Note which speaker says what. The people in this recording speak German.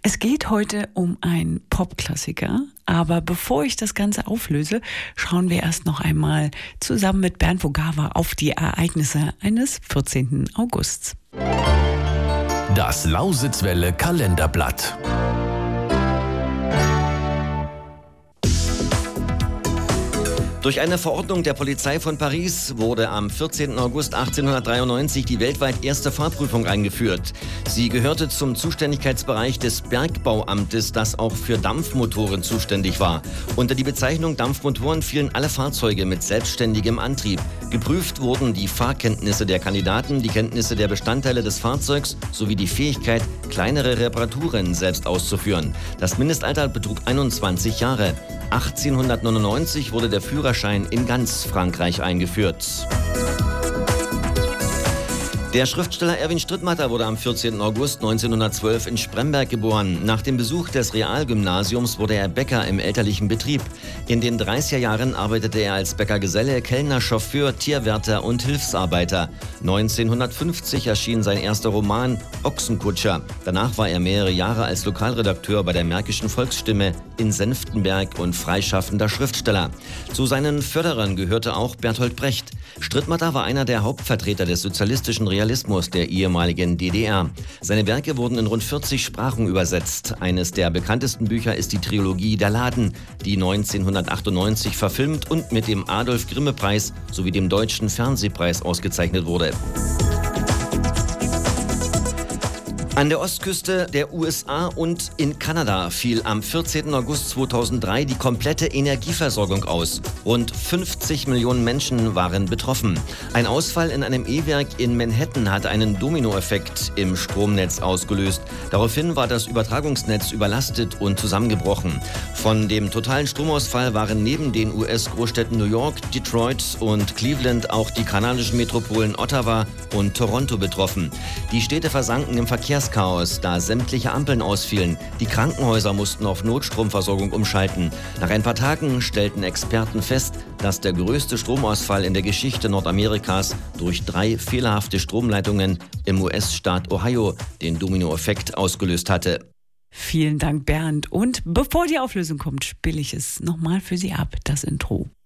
Speaker 1: Es geht heute um einen Popklassiker, aber bevor ich das Ganze auflöse, schauen wir erst noch einmal zusammen mit Bernd Vogawa auf die Ereignisse eines 14. Augusts.
Speaker 2: Das Lausitzwelle Kalenderblatt.
Speaker 3: Durch eine Verordnung der Polizei von Paris wurde am 14. August 1893 die weltweit erste Fahrprüfung eingeführt. Sie gehörte zum Zuständigkeitsbereich des Bergbauamtes, das auch für Dampfmotoren zuständig war. Unter die Bezeichnung Dampfmotoren fielen alle Fahrzeuge mit selbstständigem Antrieb. Geprüft wurden die Fahrkenntnisse der Kandidaten, die Kenntnisse der Bestandteile des Fahrzeugs sowie die Fähigkeit, kleinere Reparaturen selbst auszuführen. Das Mindestalter betrug 21 Jahre. 1899 wurde der Führerschein in ganz Frankreich eingeführt. Der Schriftsteller Erwin Strittmatter wurde am 14. August 1912 in Spremberg geboren. Nach dem Besuch des Realgymnasiums wurde er Bäcker im elterlichen Betrieb. In den 30er Jahren arbeitete er als Bäckergeselle, Kellner, Chauffeur, Tierwärter und Hilfsarbeiter. 1950 erschien sein erster Roman Ochsenkutscher. Danach war er mehrere Jahre als Lokalredakteur bei der Märkischen Volksstimme in Senftenberg und freischaffender Schriftsteller. Zu seinen Förderern gehörte auch Bertolt Brecht. Strittmatter war einer der Hauptvertreter des sozialistischen Realismus der ehemaligen DDR. Seine Werke wurden in rund 40 Sprachen übersetzt. Eines der bekanntesten Bücher ist die Trilogie Der Laden, die 1998 verfilmt und mit dem Adolf-Grimme-Preis sowie dem Deutschen Fernsehpreis ausgezeichnet wurde. An der Ostküste der USA und in Kanada fiel am 14. August 2003 die komplette Energieversorgung aus. Rund 50 Millionen Menschen waren betroffen. Ein Ausfall in einem E-Werk in Manhattan hat einen Dominoeffekt im Stromnetz ausgelöst. Daraufhin war das Übertragungsnetz überlastet und zusammengebrochen. Von dem totalen Stromausfall waren neben den US-Großstädten New York, Detroit und Cleveland auch die kanadischen Metropolen Ottawa und Toronto betroffen. Die Städte versanken im Verkehrschaos, da sämtliche Ampeln ausfielen. Die Krankenhäuser mussten auf Notstromversorgung umschalten. Nach ein paar Tagen stellten Experten fest, dass der größte Stromausfall in der Geschichte Nordamerikas durch 3 fehlerhafte Stromleitungen im US-Staat Ohio den Dominoeffekt ausgelöst hatte.
Speaker 1: Vielen Dank, Bernd. Und bevor die Auflösung kommt, spiele ich es nochmal für Sie ab, das Intro.